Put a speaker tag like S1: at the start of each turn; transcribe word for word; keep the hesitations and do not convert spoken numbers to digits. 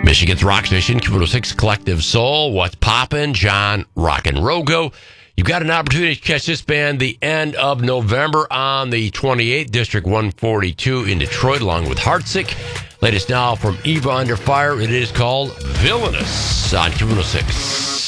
S1: Michigan's rock station, Q one oh six Collective Soul. What's poppin'? John Rock and Rogo. You've got an opportunity to catch this band the end of November on the twenty-eighth, District one forty-two in Detroit, along with Heartsick. Latest now from Eva Under Fire. It is called Villainous on Q one oh six.